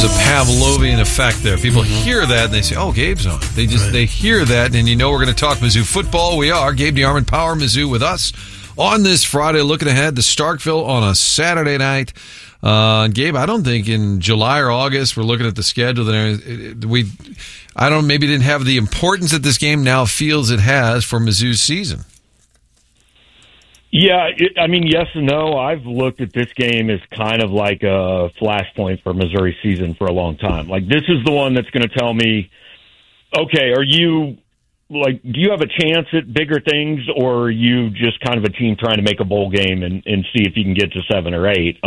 a Pavlovian effect there. People hear that and they say, oh, Gabe's on. They hear that, and you know we're going to talk Mizzou football. We are. Gabe DeArmond, Power Mizzou with us on this Friday, looking ahead to Starkville on a Saturday night. Gabe, I don't think in July or August we're looking at the schedule. Maybe didn't have the importance that this game now feels it has for Mizzou's season. Yeah, yes and no. I've looked at this game as kind of like a flashpoint for Missouri season for a long time. Like, this is the one that's going to tell me, okay, do you have a chance at bigger things, or are you just kind of a team trying to make a bowl game and see if you can get to 7 or 8?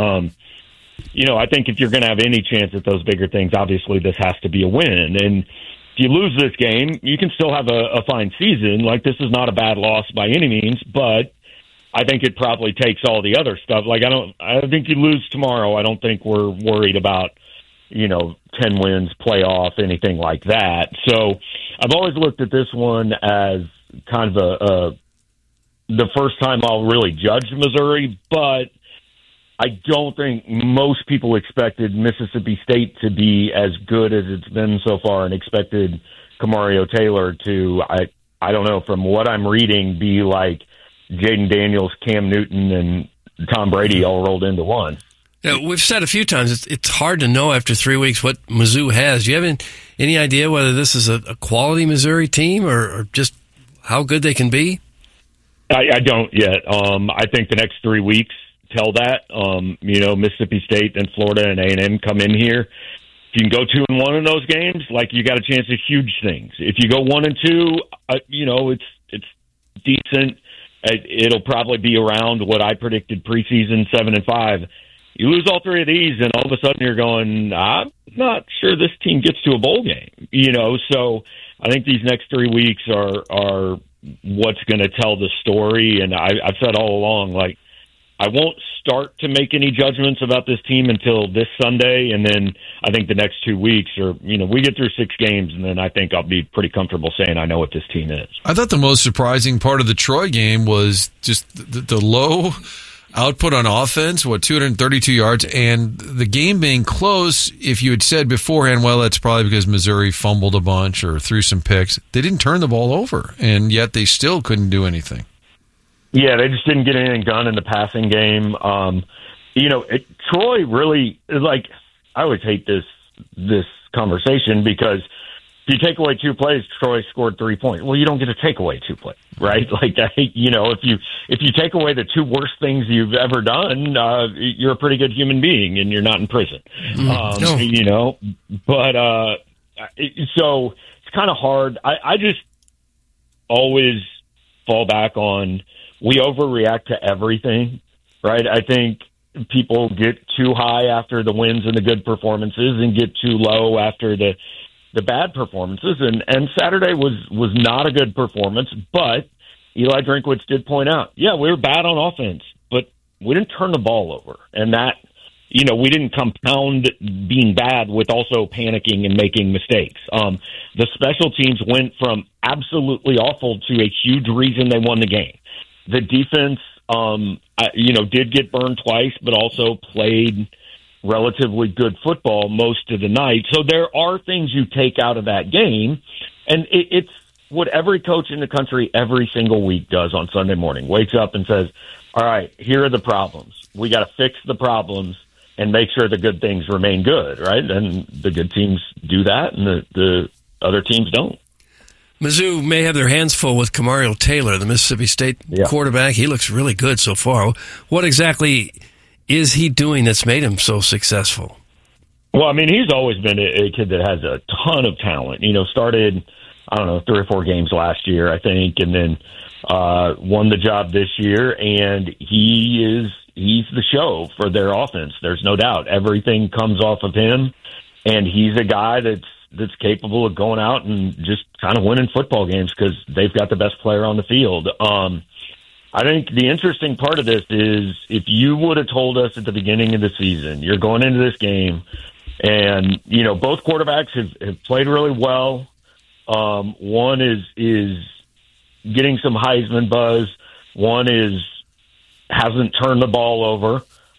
I think if you're going to have any chance at those bigger things, obviously this has to be a win. And if you lose this game, you can still have a fine season. Like, this is not a bad loss by any means, but I think it probably takes all the other stuff. Like, I think you lose tomorrow. I don't think we're worried about, 10 wins, playoff, anything like that. So I've always looked at this one as kind of the first time I'll really judge Missouri, but I don't think most people expected Mississippi State to be as good as it's been so far, and expected Kamario Taylor to, I don't know, from what I'm reading, be like Jaden Daniels, Cam Newton, and Tom Brady all rolled into one. Yeah, we've said a few times, it's hard to know after 3 weeks what Mizzou has. Do you have any idea whether this is a quality Missouri team or just how good they can be? I don't yet. I think the next 3 weeks tell that. Mississippi State and Florida and A&M come in here. If you can go 2-1 in those games, like, you got a chance at huge things. If you go 1-2, it's decent. It'll probably be around what I predicted preseason, 7-5. You lose all 3 of these, and all of a sudden you're going, I'm not sure this team gets to a bowl game. So I think these next 3 weeks are what's going to tell the story. And I've said all along, like, I won't start to make any judgments about this team until this Sunday, and then I think the next 2 weeks we get through 6 games, and then I think I'll be pretty comfortable saying I know what this team is. I thought the most surprising part of the Troy game was just the low output on offense, 232 yards, and the game being close. If you had said beforehand, well, that's probably because Missouri fumbled a bunch or threw some picks, they didn't turn the ball over, and yet they still couldn't do anything. Yeah, they just didn't get anything done in the passing game. Troy really, like, I always hate this conversation because if you take away 2 plays, Troy scored 3 points. Well, you don't get to take away 2 plays, right? Like, if you take away the 2 worst things you've ever done, you're a pretty good human being and you're not in prison. No. But so it's kind of hard. I just always fall back on, we overreact to everything, right? I think people get too high after the wins and the good performances and get too low after the bad performances. And Saturday was not a good performance, but Eli Drinkwitz did point out, yeah, we were bad on offense, but we didn't turn the ball over. And that, we didn't compound being bad with also panicking and making mistakes. The special teams went from absolutely awful to a huge reason they won the game. The defense, did get burned twice, but also played relatively good football most of the night. So there are things you take out of that game, and it's what every coach in the country every single week does on Sunday morning. Wakes up and says, all right, here are the problems. We got to fix the problems and make sure the good things remain good, right? And the good teams do that, and the other teams don't. Mizzou may have their hands full with Kamario Taylor, the Mississippi State quarterback. He looks really good so far. What exactly is he doing that's made him so successful? Well, he's always been a kid that has a ton of talent. Started, 3 or 4 games last year, I think, and then won the job this year, and he's the show for their offense. There's no doubt. Everything comes off of him, and he's a guy that's capable of going out and just kind of winning football games because they've got the best player on the field. I think the interesting part of this is if you would have told us at the beginning of the season, you're going into this game, and, both quarterbacks have played really well. One is getting some Heisman buzz. One hasn't turned the ball over.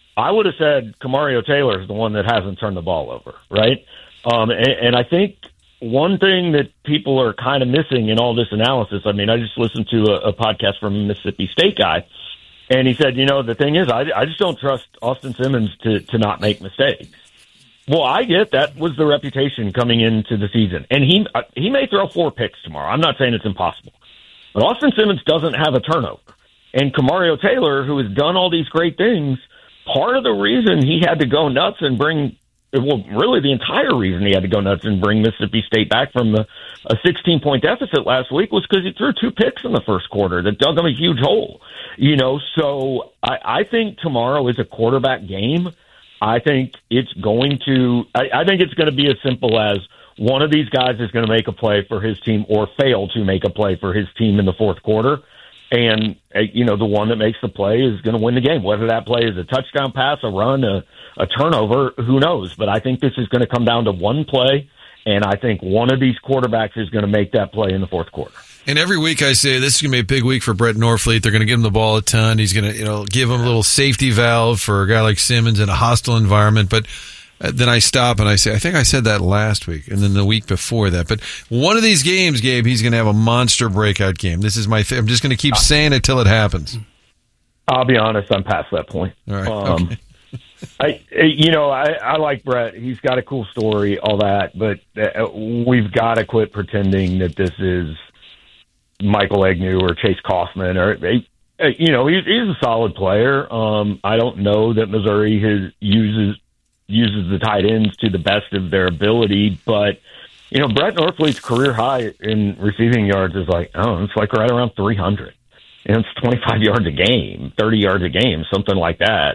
I would have said Camario Taylor is the one that hasn't turned the ball over, right? And I think one thing that people are kind of missing in all this analysis, I mean, I just listened to a podcast from a Mississippi State guy, and he said, the thing is, I just don't trust Austin Simmons to not make mistakes. Well, I get that was the reputation coming into the season. And he may throw 4 picks tomorrow. I'm not saying it's impossible. But Austin Simmons doesn't have a turnover. And Camario Taylor, who has done all these great things, part of the reason he had to go nuts and really the entire reason he had to go nuts and bring Mississippi State back from a 16-point deficit last week was because he threw 2 picks in the first quarter that dug him a huge hole. So I think tomorrow is a quarterback game. I think it's going to be as simple as one of these guys is going to make a play for his team or fail to make a play for his team in the fourth quarter. And, the one that makes the play is going to win the game. Whether that play is a touchdown pass, a run, a turnover, who knows? But I think this is going to come down to one play, and I think one of these quarterbacks is going to make that play in the fourth quarter. And every week I say this is going to be a big week for Brett Norfleet. They're going to give him the ball a ton. He's going to, give him a little safety valve for a guy like Simmons in a hostile environment. But then I stop and I say, I think I said that last week and then the week before that. But one of these games, Gabe, he's going to have a monster breakout game. This is I'm just going to keep saying it till it happens. I'll be honest, I'm past that point. All right. Okay. I like Brett. He's got a cool story, all that. But we've got to quit pretending that this is Michael Agnew or Chase Kaufman he's a solid player. I don't know that Missouri uses the tight ends to the best of their ability, but Brett Norfleet's career high in receiving yards is it's like right around 300. And it's 25 yards a game, 30 yards a game, something like that.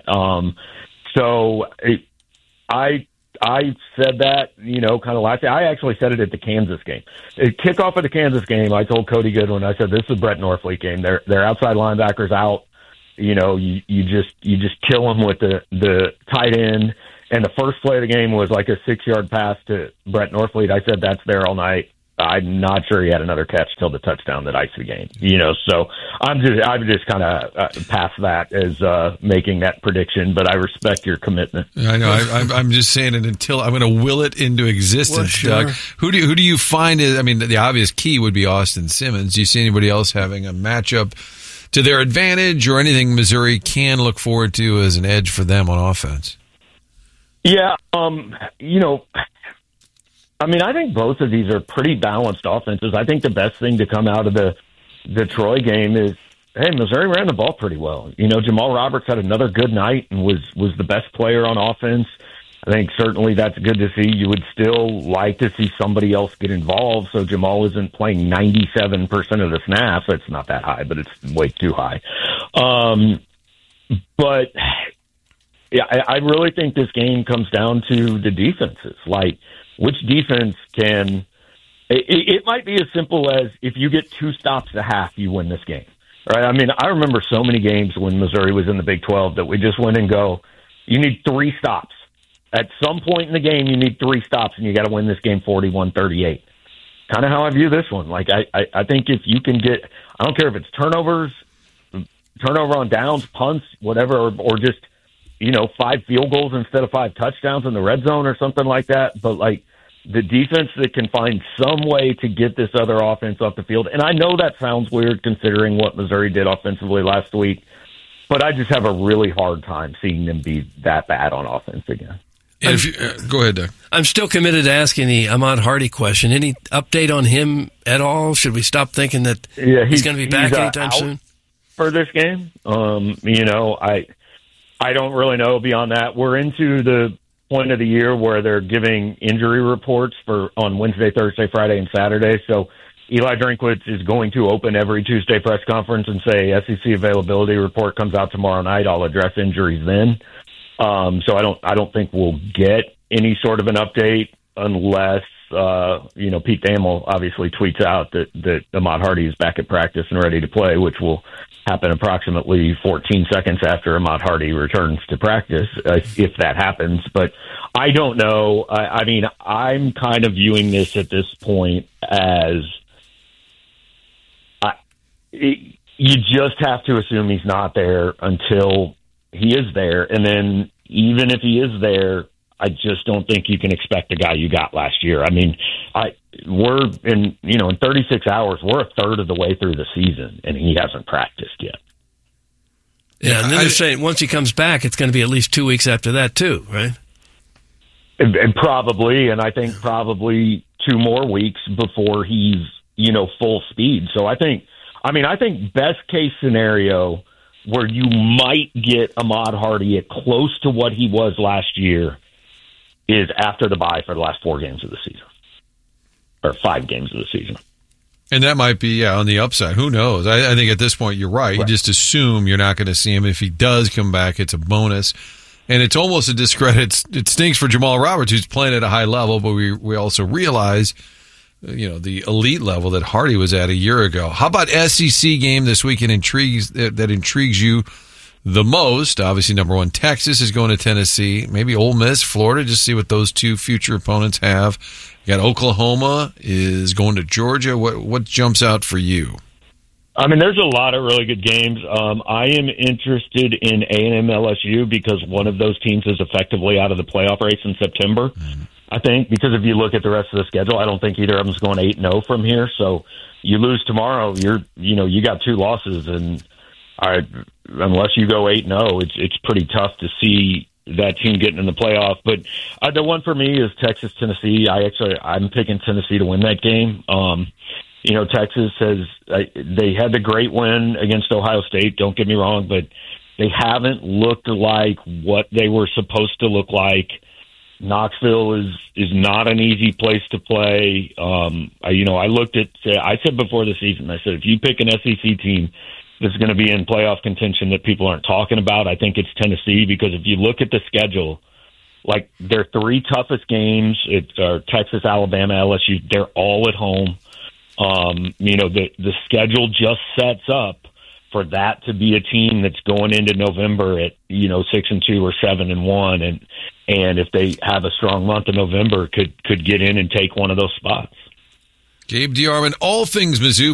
I said that, kind of last year. I actually said it at the Kansas game. At kickoff of the Kansas game, I told Cody Goodwin, I said, this is a Brett Norfleet game. Their outside linebackers out. You just kill them with the tight end. And the first play of the game was like a 6-yard pass to Brett Norfleet. I said, that's there all night. I'm not sure he had another catch till the touchdown that iced the game. So I'm just kind of past that as making that prediction, but I respect your commitment. I know. I'm just saying it until I'm going to will it into existence, well, sure. Doug. Who do you find is? I mean, the obvious key would be Austin Simmons. Do you see anybody else having a matchup to their advantage, or anything Missouri can look forward to as an edge for them on offense? Yeah, I think both of these are pretty balanced offenses. I think the best thing to come out of the Troy game is, hey, Missouri ran the ball pretty well. Jamal Roberts had another good night and was the best player on offense. I think certainly that's good to see. You would still like to see somebody else get involved, so Jamal isn't playing 97% of the snaps. It's not that high, but it's way too high. But yeah, I really think this game comes down to the defenses. Like, which defense can – it might be as simple as if you get 2 stops a half, you win this game. Right? I mean, I remember so many games when Missouri was in the Big 12 that we just went and go, you need 3 stops. At some point in the game, you need 3 stops, and you got to win this game 41-38. Kind of how I view this one. Like, I think if you can get – I don't care if it's turnover on downs, punts, whatever, or just – 5 field goals instead of 5 touchdowns in the red zone or something like that. But, the defense that can find some way to get this other offense off the field. And I know that sounds weird considering what Missouri did offensively last week, but I just have a really hard time seeing them be that bad on offense again. And go ahead, Doug. I'm still committed to asking the Ahmad Hardy question. Any update on him at all? Should we stop thinking that he's going to be back anytime soon? For this game? I don't really know beyond that. We're into the point of the year where they're giving injury reports on Wednesday, Thursday, Friday, and Saturday. So Eli Drinkwitz is going to open every Tuesday press conference and say SEC availability report comes out tomorrow night. I'll address injuries then. So I don't think we'll get any sort of an update unless Pete Thamel obviously tweets out that Ahmad Hardy is back at practice and ready to play, which will happen approximately 14 seconds after Ahmad Hardy returns to practice, if that happens. But I don't know. I'm kind of viewing this at this point as you just have to assume he's not there until he is there. And then even if he is there, I just don't think you can expect the guy you got last year. I mean, we're in 36 hours, we're a third of the way through the season, and he hasn't practiced yet. Yeah, and then they're saying once he comes back, it's going to be at least 2 weeks after that too, right? And probably, and I think probably 2 more weeks before he's, full speed. So I think best case scenario where you might get Ahmad Hardy at close to what he was last year is after the bye for the last 4 games of the season, or 5 games of the season. And that might be on the upside. Who knows? I think at this point you're right. You just assume you're not going to see him. If he does come back, it's a bonus. And it's almost a discredit. It stinks for Jamal Roberts, who's playing at a high level, but we also realize, the elite level that Hardy was at a year ago. How about SEC game this weekend that intrigues you the most? Obviously, number 1, Texas is going to Tennessee. Maybe Ole Miss, Florida, just see what those 2 future opponents have. You got Oklahoma is going to Georgia. What jumps out for you? I mean, there's a lot of really good games. I am interested in A&M LSU because one of those teams is effectively out of the playoff race in September. I think, because if you look at the rest of the schedule, I don't think either of them's going 8-0 from here. So you lose tomorrow, you got 2 losses, and unless you go 8-0, it's pretty tough to see that team getting in the playoff. But the one for me is Texas Tennessee. I'm picking Tennessee to win that game. Texas they had the great win against Ohio State. Don't get me wrong, but they haven't looked like what they were supposed to look like. Knoxville is not an easy place to play. I said before the season, I said, if you pick an SEC team that's going to be in playoff contention that people aren't talking about, I think it's Tennessee, because if you look at the schedule, like their 3 toughest games, it's Texas, Alabama, LSU, they're all at home. The schedule just sets up for that to be a team that's going into November at 6-2 or 7-1, and if they have a strong month in November, could get in and take one of those spots. Gabe DeArmond, all things Mizzou.